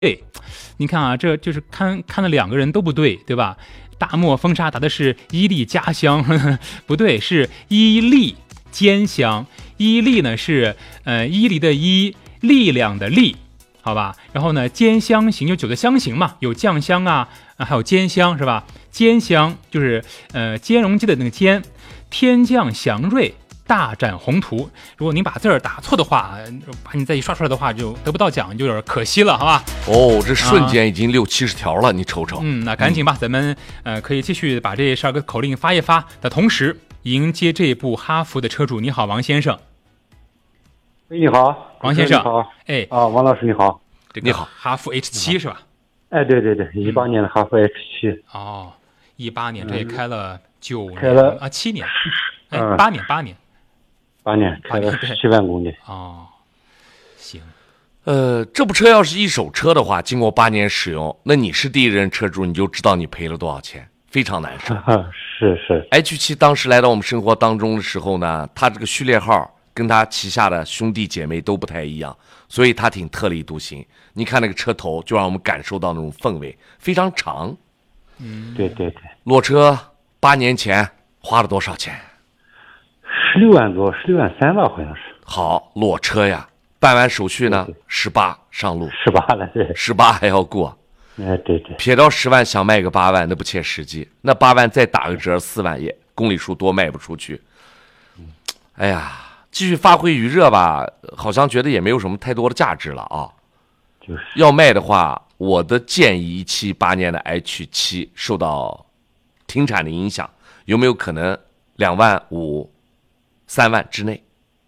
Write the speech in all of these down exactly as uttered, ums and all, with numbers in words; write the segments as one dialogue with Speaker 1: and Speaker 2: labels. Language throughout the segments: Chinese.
Speaker 1: 对，你看啊，这就是看看了两个人都不对，对吧？大漠风沙答的是伊利家乡，呵呵不对，是伊利兼乡。伊利呢是呃伊犁的伊，力量的力，好吧？然后呢，兼乡行有九的乡行嘛，有酱香啊，啊还有兼乡是吧？兼乡就是呃兼容机的那个兼，天降祥瑞。大展宏图，如果您把字儿打错的话，把你再一刷出来的话，就得不到奖，就有点可惜了，好吧？
Speaker 2: 哦，这瞬间已经六七十条了，啊、你瞅瞅。
Speaker 1: 嗯，那赶紧吧，嗯、咱们呃可以继续把这十二个口令发一发的同时，迎接这部哈弗的车主。你好，王先生。
Speaker 3: 喂，你好，
Speaker 1: 王先生。
Speaker 3: 你好，
Speaker 1: 哎，
Speaker 3: 啊，王老师你好。
Speaker 2: 你好，
Speaker 1: 哈弗 H 七 是吧？
Speaker 3: 哎，对对对，一八年的哈弗 H 七。
Speaker 1: 哦，一八年，这也开了九年，
Speaker 3: 开了
Speaker 1: 啊七年，哎，
Speaker 3: 嗯
Speaker 1: 八年，八年。
Speaker 3: 八年开了十七万公里
Speaker 1: 哦，行，
Speaker 2: 呃，这部车要是一手车的话，经过八年使用，那你是第一任车主，你就知道你赔了多少钱，非常难受。
Speaker 3: 是是
Speaker 2: ，H 七当时来到我们生活当中的时候呢，它这个序列号跟它旗下的兄弟姐妹都不太一样，所以它挺特立独行。你看那个车头，就让我们感受到那种氛围，非常长。
Speaker 1: 嗯，
Speaker 3: 对对对。
Speaker 2: 裸车八年前花了多少钱？
Speaker 3: 十六万多，十六万三吧，好像是。
Speaker 2: 好，裸车呀，办完手续呢，十八上路，
Speaker 3: 十八了，对，
Speaker 2: 十八还要过。
Speaker 3: 哎，对对。
Speaker 2: 撇到十万想卖个八万，那不切实际。那八万再打个折，四万也公里数多卖不出去。哎呀，继续发挥余热吧，好像觉得也没有什么太多的价值了啊。
Speaker 3: 就是。
Speaker 2: 要卖的话，我的建议，一七八年的 H 七受到停产的影响，有没有可能两万五？三万之内，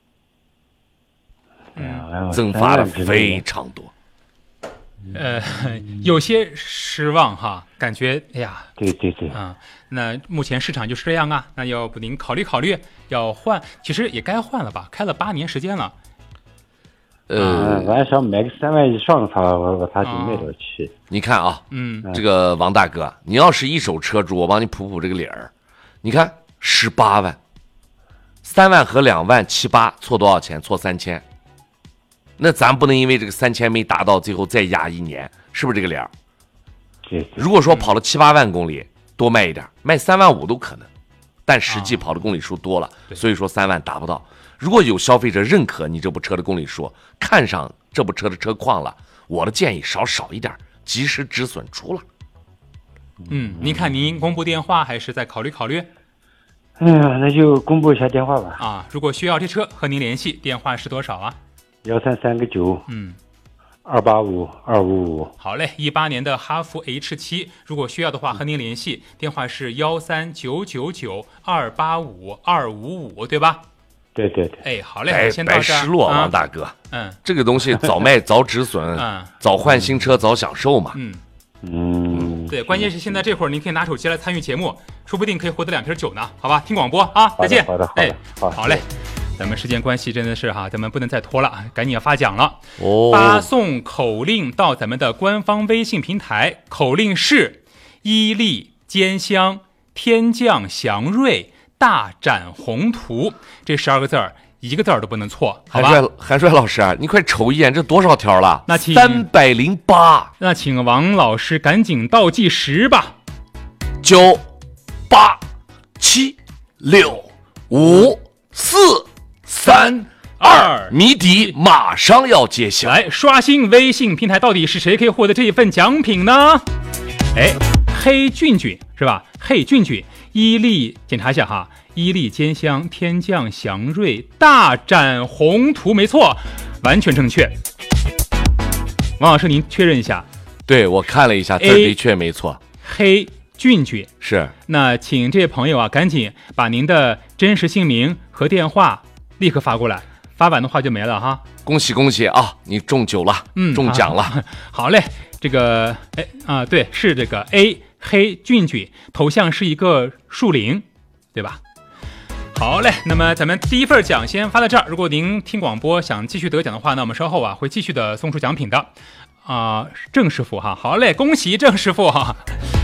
Speaker 3: 嗯，
Speaker 2: 增发的非常多。
Speaker 1: 呃，有些失望哈，感觉哎呀，
Speaker 3: 对对对
Speaker 1: 啊、嗯，那目前市场就是这样啊，那要不您考虑考虑要换，其实也该换了吧，开了八年时间了。
Speaker 2: 呃，
Speaker 3: 我还想买个三万以上的，他我我他就卖得起。
Speaker 2: 你看啊，
Speaker 1: 嗯，
Speaker 2: 这个王大哥，你要是一手车主，我帮你谱谱这个理儿。你看十八万。三万和两万七八错多少钱？错三千。那咱不能因为这个三千没达到，最后再压一年，是不是这个理儿？如果说跑了七八万公里，多卖一点，卖三万五都可能，但实际跑的公里数多了，
Speaker 1: 啊、
Speaker 2: 所以说三万达不到。如果有消费者认可你这部车的公里数，看上这部车的车况了，我的建议少少一点，及时止损出了。
Speaker 1: 嗯，您看您公布电话还是再考虑考虑？
Speaker 3: 哎呀，那就公布一下电话吧。
Speaker 1: 啊，如果需要这车和您联系，电话是多少啊？
Speaker 3: 幺三三个九，
Speaker 1: 嗯，
Speaker 3: 二八五二五五。
Speaker 1: 好嘞，一八年的哈弗 H 七，如果需要的话和您联系，电话是幺三九九九二八五二五五，对吧？
Speaker 3: 对对对。
Speaker 1: 哎，好嘞，
Speaker 2: 哎，
Speaker 1: 先到这儿。
Speaker 2: 白失落，
Speaker 1: 啊、
Speaker 2: 王大哥。
Speaker 1: 嗯，
Speaker 2: 这个东西早卖早止损，
Speaker 1: 嗯，
Speaker 2: 早换新车早享受嘛。
Speaker 1: 嗯。
Speaker 3: 嗯，
Speaker 1: 对，关键是现在这会儿您可以拿手机来参与节目，说不定可以获得两瓶酒呢，好吧？听广播啊，再见。
Speaker 3: 好的，好的，
Speaker 1: 哎，
Speaker 3: 好，
Speaker 1: 好嘞。咱们时间关系真的是哈，咱们不能再拖了，赶紧要发奖了。
Speaker 2: 哦，
Speaker 1: 发送口令到咱们的官方微信平台，口令是伊利兼乡天降祥瑞大展宏图，这十二个字儿。一个字儿都不能错，好吧？
Speaker 2: 韩帅，韩帅老师，你快瞅一眼，这多少条了？
Speaker 1: 那请
Speaker 2: 三百零八。
Speaker 1: 那请王老师赶紧倒计时吧。
Speaker 2: 九、八、七、六、五、四、三、二，谜底马上要揭晓。
Speaker 1: 来，刷新微信平台，到底是谁可以获得这一份奖品呢？哎，黑俊俊是吧？黑俊俊，伊利，检查一下哈。伊利兼乡天降祥瑞大展宏图，没错，完全正确。王老师，您确认一下。
Speaker 2: 对，我看了一下，这的确没错。
Speaker 1: 黑俊俊
Speaker 2: 是。
Speaker 1: 那请这位朋友啊，赶紧把您的真实姓名和电话立刻发过来，发晚的话就没了哈。
Speaker 2: 恭喜恭喜啊，你中酒了，嗯，中奖了。
Speaker 1: 啊、好嘞，这个哎啊，对，是这个 A 黑俊俊，头像是一个树林，对吧？好嘞，那么咱们第一份奖先发到这儿。如果您听广播想继续得奖的话，那我们稍后啊会继续的送出奖品的啊、呃，郑师傅哈，好嘞，恭喜郑师傅哈。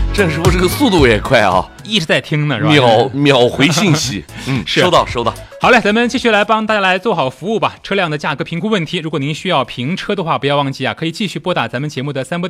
Speaker 2: 郑师傅这个速度也快啊，
Speaker 1: 一直在听呢，是吧？
Speaker 2: 秒秒回信息。嗯，
Speaker 1: 是
Speaker 2: 收到收到。
Speaker 1: 好嘞，咱们继续来帮大家来做好服务吧。车辆的价格评估问题，如果您需要评车的话，不要忘记啊，可以继续拨打咱们节目的三拨